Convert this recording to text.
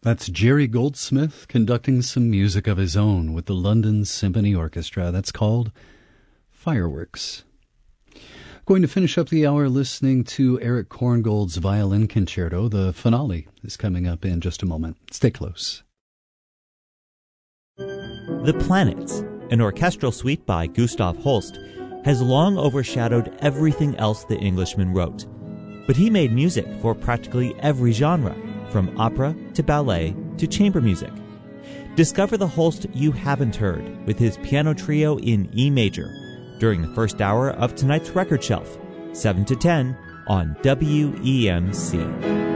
That's Jerry Goldsmith conducting some music of his own with the London Symphony Orchestra. That's called Fireworks. Going to finish up the hour listening to Eric Korngold's Violin Concerto. The finale is coming up in just a moment. Stay close. The Planets, an orchestral suite by Gustav Holst, has long overshadowed everything else the Englishman wrote. But he made music for practically every genre, from opera to ballet to chamber music. Discover the Holst you haven't heard with his piano trio in E major during the first hour of tonight's Record Shelf, 7 to 10 on WEMC.